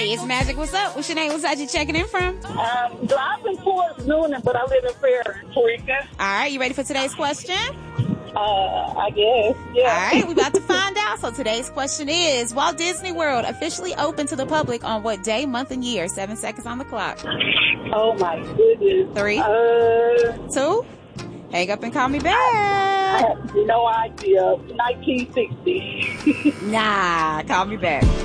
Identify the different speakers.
Speaker 1: Hey, it's Magic. What's up? What's your name? What's that you checking in from?
Speaker 2: Driving towards Noonan, but I live in Fair.
Speaker 1: All right, you ready for today's question?
Speaker 2: I guess, yeah.
Speaker 1: All right, we're about to find out. So today's question is, Walt Disney World officially opened to the public on what day, month, and year? 7 seconds on the clock.
Speaker 2: Oh, my goodness.
Speaker 1: 3, 2, hang up and call me
Speaker 2: I
Speaker 1: back.
Speaker 2: have no idea. 1960.
Speaker 1: Nah, call me back.